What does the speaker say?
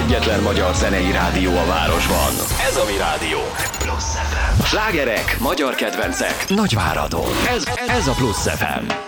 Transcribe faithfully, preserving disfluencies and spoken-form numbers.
egyetlen magyar zenei rádió a városban. Ez a mi rádió. Plusz ef em. Slágerek, magyar kedvencek, Nagyváradon. Ez, ez a Plusz ef em.